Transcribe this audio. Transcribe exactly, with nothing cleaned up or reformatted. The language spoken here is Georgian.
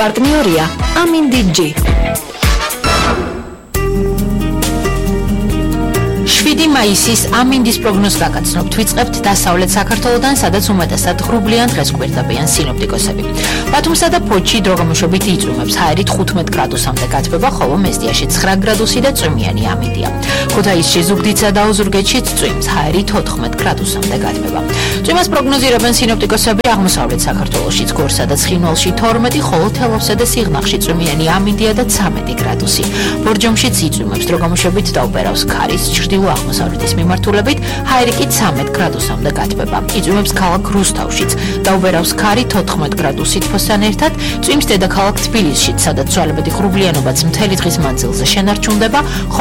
პარტნიორია ამინდიჯი. შვიდი მაისის ამინდის პროგნოზს გაგაცნობთ. ვიწყებთ დასავლეთ საქართველოდან, სადაც უმეტესად ღრუბლიან დღეს გვერდებიან სინოპტიკოსები. ბათუმსა და ფოთში დროგამოშობით იწვიმებს, ჰაერით თხუთმეტ გრადუსამდე გათბება, ხოლო მესტიაში ცხრა გრადუსი და წვიმიანი ამინდია. ქუთაისში ზუგდიდსა და ოზურგეთშიც წვიმს, ჰაერით ოთხმეტ გრადუსამდე გათბება. წვიმას პროგნოზირებენ სინოპტიკოსები აღმოსავლეთ საქართველოშიც, გორსა და ცხინვალში თორმეტი, ხოლო თელავსა და სიღნაღში წვიმიანი ამინდია და ცამეტი გრადუსი. ბორჯომშიც იწვიმებს, დროგამოშობით დაუპერავს ქარის, ჩრდილო აღმოსავლეთის მიმართულებით, ჰაერი კი ცამეტ გრადუსამდე გათბება. იწვიმებს ქალაქ რუსთავშიც, დაუპერავს ქარი თოთხმეტ გრადუსი თბოსთან ერთად, წვიმს დედაქალაქ თბილისშიც, სადაც ძალებადი ღრუბლიანობაც მთელი დღის მანძილზე შენარჩუნდება,